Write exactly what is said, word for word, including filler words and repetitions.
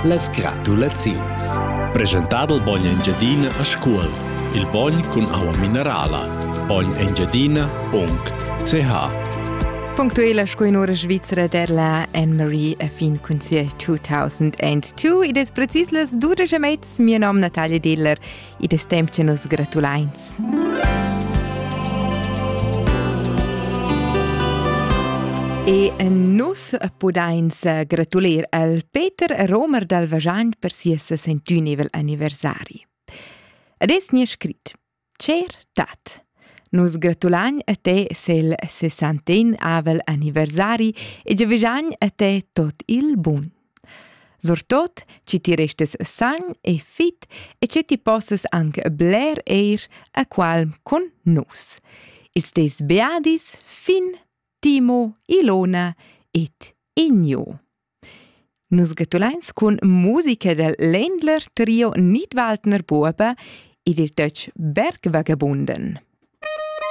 Las gratulaziuns. Presentato il Bogn Engiadina a scuol. Il Bogn con acqua minerala. bogn engiadina punct c h. Punktuella scoinora svizzera della Anne-Marie a fin consia duemiladue. Id es precis las dudescha mets, mio nom Natalia Diller. Id es temp che nos gratulains. E nus podains gratulir al Peter Romer dal Vaschagn per sia sessentunivel anniversari. Ades ni scrit: Cher tat. Nus gratulain a te sel sessanten avel anniversari e già Vaschagn a te tot il bun. Sortot, ci ti restes san e fit e ci ti posses anche bler eir a qualm con nus. Ils des beadis fin Timo, Ilona et Injo. Nus gratulains con musica del Ländler Trio Nidwaldner Buoba e del Deutsch Bergvagabunden.